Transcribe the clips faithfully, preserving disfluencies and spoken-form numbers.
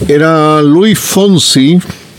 Era Luis Fonsi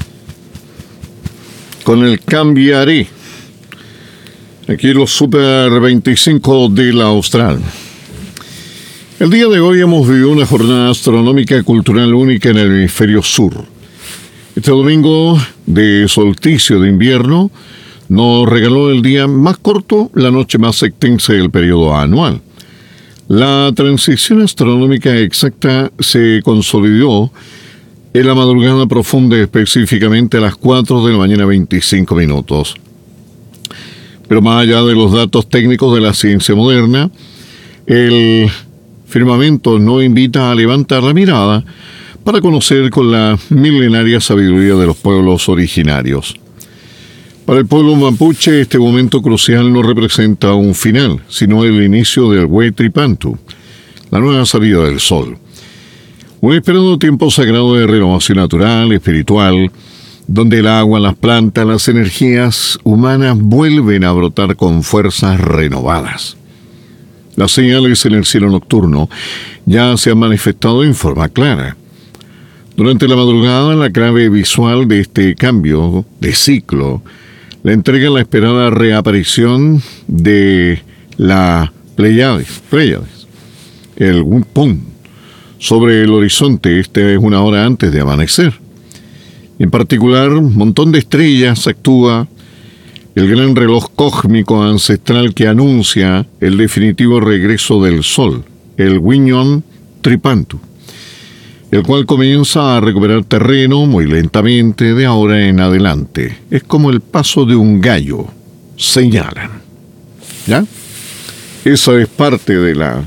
con el Cambiaré. Aquí los Super veinticinco de la Austral. El día de hoy hemos vivido una jornada astronómica y cultural única en el hemisferio sur. Este domingo de solsticio de invierno nos regaló el día más corto, la noche más extensa del periodo anual. La transición astronómica exacta se consolidó en la madrugada profunda, específicamente a las cuatro de la mañana veinticinco minutos. Pero más allá de los datos técnicos de la ciencia moderna, el firmamento nos invita a levantar la mirada para conocer con la milenaria sabiduría de los pueblos originarios. Para el pueblo mapuche, este momento crucial no representa un final, sino el inicio del Huaytripantu, la nueva salida del sol. Un esperado tiempo sagrado de renovación natural, espiritual, donde el agua, las plantas, las energías humanas vuelven a brotar con fuerzas renovadas. Las señales en el cielo nocturno ya se han manifestado en forma clara. Durante la madrugada, la clave visual de este cambio de ciclo le entrega la esperada reaparición de la Pleiades, Pleiades el Pum, sobre el horizonte. Este es una hora antes de amanecer. En particular, un montón de estrellas actúa el gran reloj cósmico ancestral que anuncia el definitivo regreso del Sol, el Wiñón Tripantu, el cual comienza a recuperar terreno muy lentamente de ahora en adelante. Es como el paso de un gallo, señalan. ¿Ya? Esa es parte de la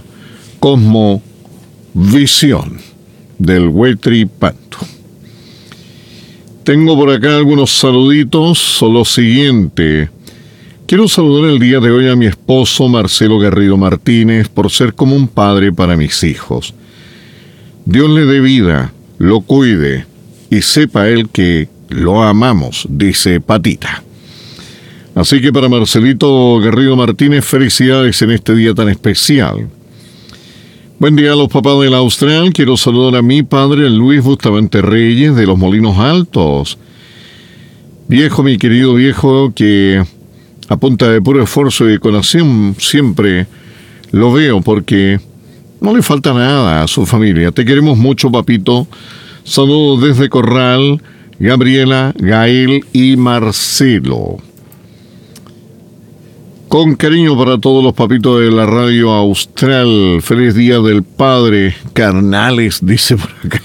cosmovisión del Huaytripantu. Tengo por acá algunos saluditos, o lo siguiente. Quiero saludar el día de hoy a mi esposo Marcelo Garrido Martínez por ser como un padre para mis hijos. Dios le dé vida, lo cuide y sepa él que lo amamos, dice Patita. Así que para Marcelito Garrido Martínez, felicidades en este día tan especial. Buen día a los papás de la Austral. Quiero saludar a mi padre, Luis Bustamante Reyes, de los Molinos Altos. Viejo, mi querido viejo, que a punta de puro esfuerzo y corazón siempre lo veo porque no le falta nada a su familia. Te queremos mucho, papito. Saludos desde Corral, Gabriela, Gael y Marcelo. Con cariño para todos los papitos de la radio Austral. Feliz Día del Padre, carnales, dice por acá.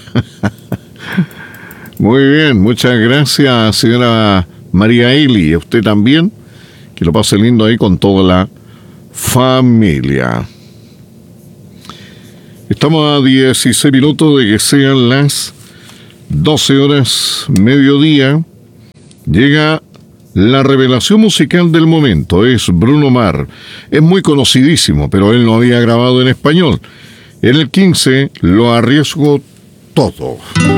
Muy bien, muchas gracias, señora María Eli. A usted también, que lo pase lindo ahí con toda la familia. Estamos a dieciséis minutos de que sean las doce horas mediodía. Llega la revelación musical del momento. Es Bruno Mars. Es muy conocidísimo, pero él no había grabado en español. En el quince, Lo Arriesgo Todo.